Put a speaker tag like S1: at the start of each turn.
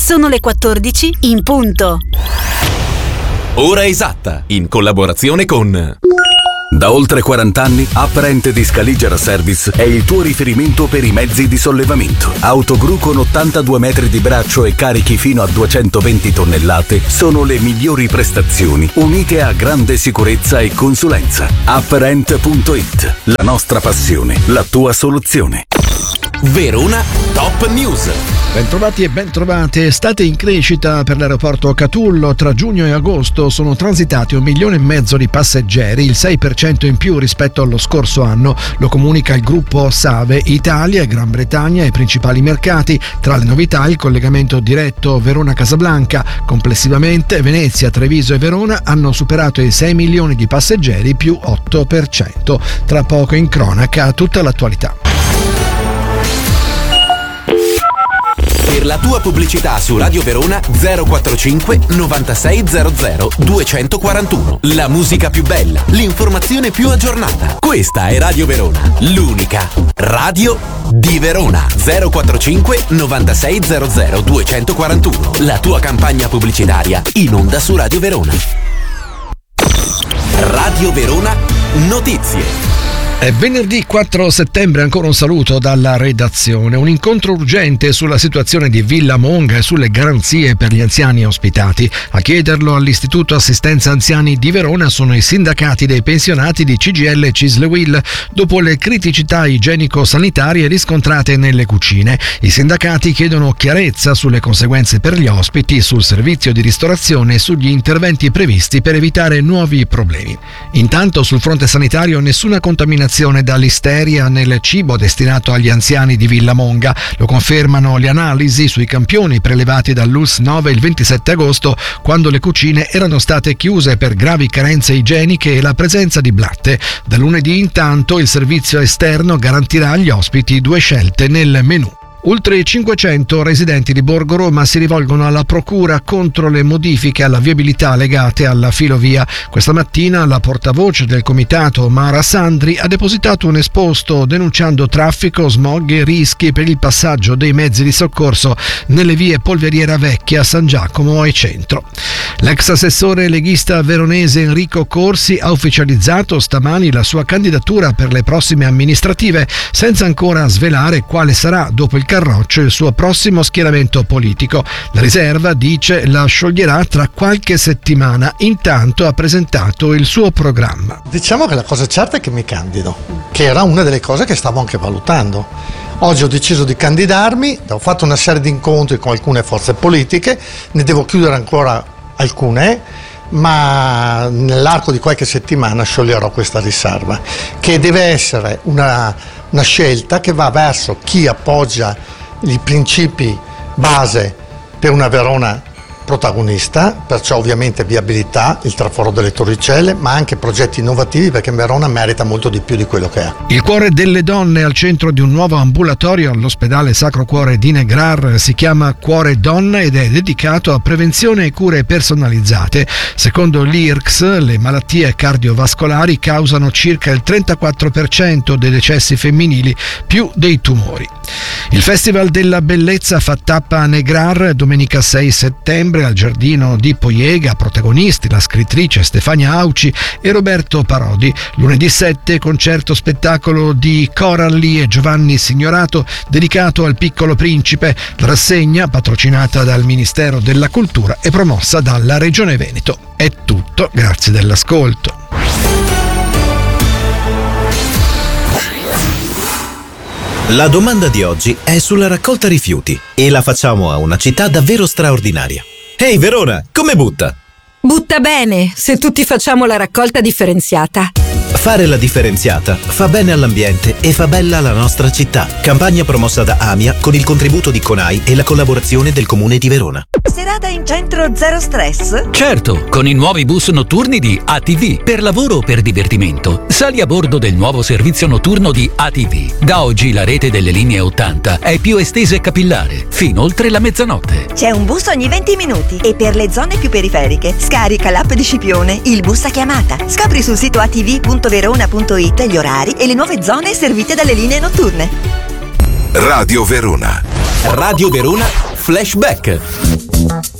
S1: Sono le 14 in punto.
S2: Ora esatta, in collaborazione con...
S3: Da oltre 40 anni, Apparent di Scaligera Service è il tuo riferimento per i mezzi di sollevamento. Autogru con 82 metri di braccio e carichi fino a 220 tonnellate sono le migliori prestazioni, unite a grande sicurezza e consulenza. Apparent.it, la nostra passione, la tua soluzione.
S2: Verona Top News.
S4: Bentrovati e bentrovate. Estate in crescita per l'aeroporto Catullo. Tra giugno e agosto sono transitati 1,5 milioni di passeggeri, il 6% in più rispetto allo scorso anno. Lo comunica il gruppo Save. Italia e Gran Bretagna i principali mercati. Tra le novità il collegamento diretto Verona-Casablanca. Complessivamente Venezia, Treviso e Verona hanno superato i 6 milioni di passeggeri, più 8%. Tra poco in cronaca tutta l'attualità.
S2: Per la tua pubblicità su Radio Verona 045 9600 241. La musica più bella, l'informazione più aggiornata. Questa è Radio Verona, l'unica radio di Verona. 045 9600 241. La tua campagna pubblicitaria in onda su Radio Verona. Radio Verona Notizie.
S4: È venerdì 4 settembre, ancora un saluto dalla redazione. Un incontro urgente sulla situazione di Villa Monga e sulle garanzie per gli anziani ospitati. A chiederlo all'Istituto Assistenza Anziani di Verona sono i sindacati dei pensionati di CGIL e CISL-UIL dopo le criticità igienico-sanitarie riscontrate nelle cucine. I sindacati chiedono chiarezza sulle conseguenze per gli ospiti, sul servizio di ristorazione e sugli interventi previsti per evitare nuovi problemi. Intanto sul fronte sanitario nessuna contaminazione da listeria nel cibo destinato agli anziani di Villa Monga. Lo confermano le analisi sui campioni prelevati dall'ULSS 9 il 27 agosto, quando le cucine erano state chiuse per gravi carenze igieniche e la presenza di blatte. Da lunedì intanto il servizio esterno garantirà agli ospiti 2 scelte nel menù. Oltre 500 residenti di Borgo Roma si rivolgono alla procura contro le modifiche alla viabilità legate alla filovia. Questa mattina la portavoce del comitato Mara Sandri ha depositato un esposto denunciando traffico, smog e rischi per il passaggio dei mezzi di soccorso nelle vie Polveriera Vecchia, San Giacomo e Centro. L'ex assessore leghista veronese Enrico Corsi ha ufficializzato stamani la sua candidatura per le prossime amministrative, senza ancora svelare quale sarà dopo il Carroccio il suo prossimo schieramento politico. La riserva, dice, la scioglierà tra qualche settimana. Intanto ha presentato il suo programma.
S5: Diciamo che la cosa certa è che mi candido, che era una delle cose che stavo anche valutando. Oggi ho deciso di candidarmi, ho fatto una serie di incontri con alcune forze politiche, ne devo chiudere ancora alcune, ma nell'arco di qualche settimana scioglierò questa riserva, che deve essere una scelta che va verso chi appoggia i principi base per una Verona protagonista, perciò ovviamente viabilità, il traforo delle Torricelle, ma anche progetti innovativi, perché Verona merita molto di più di quello che è.
S4: Il cuore delle donne al centro di un nuovo ambulatorio all'ospedale Sacro Cuore di Negrar. Si chiama Cuore Donna ed è dedicato a prevenzione e cure personalizzate. Secondo l'IRCS, le malattie cardiovascolari causano circa il 34% dei decessi femminili, più dei tumori. Il Festival della Bellezza fa tappa a Negrar domenica 6 settembre al Giardino di Poiega. Protagonisti la scrittrice Stefania Auci e Roberto Parodi. Lunedì 7 concerto spettacolo di Coralli e Giovanni Signorato dedicato al Piccolo Principe. La rassegna, patrocinata dal Ministero della Cultura e promossa dalla Regione Veneto. È tutto, grazie dell'ascolto.
S6: La domanda di oggi è sulla raccolta rifiuti e la facciamo a una città davvero straordinaria. Ehi Verona, come butta?
S7: Butta bene, se tutti facciamo la raccolta differenziata.
S6: Fare la differenziata fa bene all'ambiente e fa bella la nostra città. Campagna promossa da AMIA con il contributo di CONAI e la collaborazione del Comune di Verona.
S8: Serata in centro zero stress?
S9: Certo, con i nuovi bus notturni di ATV. Per lavoro o per divertimento, sali a bordo del nuovo servizio notturno di ATV. Da oggi la rete delle linee 80 è più estesa e capillare, fino oltre la mezzanotte.
S8: C'è un bus ogni 20 minuti e per le zone più periferiche scarica l'app di Scipione, il bus a chiamata. Scopri sul sito atv.verona.it gli orari e le nuove zone servite dalle linee notturne.
S3: Radio Verona.
S2: Radio Verona Flashback.